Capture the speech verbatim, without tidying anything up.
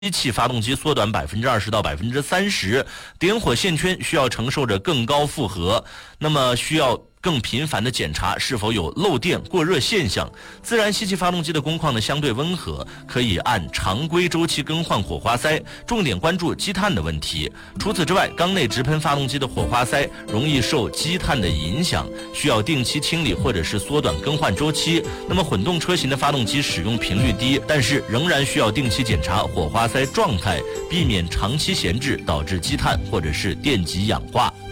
机器发动机缩短百分之二十到百分之三十，点火线圈需要承受着更高负荷，那么需要更频繁的检查是否有漏电过热现象。自然吸气发动机的工况呢相对温和，可以按常规周期更换火花塞，重点关注积碳的问题。除此之外，缸内直喷发动机的火花塞容易受积碳的影响，需要定期清理或者是缩短更换周期。那么混动车型的发动机使用频率低，但是仍然需要定期检查火花塞状态，避免长期闲置导致积碳或者是电极氧化。